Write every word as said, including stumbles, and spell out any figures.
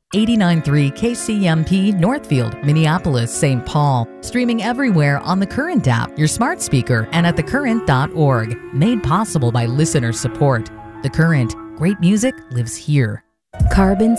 eighty-nine point three K C M P Northfield, Minneapolis, Saint Paul. Streaming everywhere on the Current app, your smart speaker, and at the current dot org. Made possible by listener support. The Current. Great music lives here. Carbon